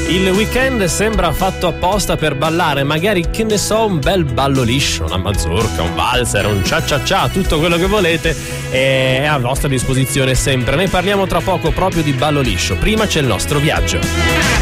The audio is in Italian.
Il weekend sembra fatto apposta per ballare, magari, che ne so, un bel ballo liscio, una mazurka, un valzer, un cia-cia-cia, tutto quello che volete è a vostra disposizione sempre. Ne parliamo tra poco proprio di ballo liscio. Prima c'è il nostro viaggio.